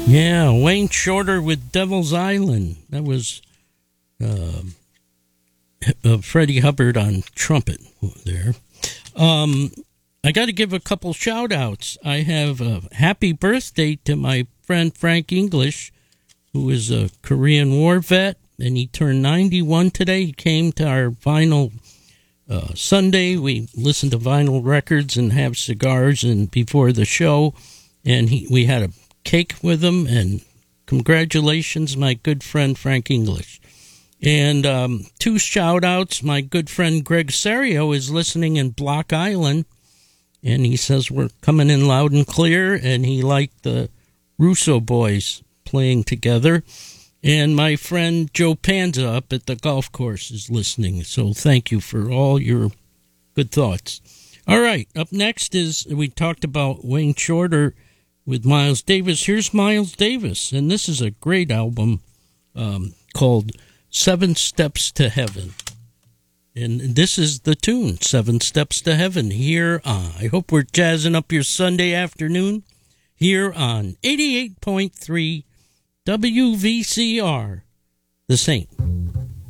Yeah, Wayne Shorter with Devil's Island. That was Freddie Hubbard on trumpet there. I got to give a couple shout-outs. I have a happy birthday to my friend Frank English, who is a Korean War vet, and he turned 91 today. He came to our vinyl Sunday. We listen to vinyl records and have cigars and before the show, and we had a cake with him, and congratulations, my good friend Frank English. And two shout-outs. My good friend Greg Serio is listening in Block Island, and he says we're coming in loud and clear, and he liked the Russo boys playing together. And my friend Joe Panza up at the golf course is listening, so thank you for all your good thoughts. All right, up next is, we talked about Wayne Shorter with Miles Davis. Here's Miles Davis, and this is a great album called 7 Steps to Heaven. And this is the tune, 7 Steps to Heaven, here on, I hope we're jazzing up your Sunday afternoon, here on 88.3 WVCR, The Saint.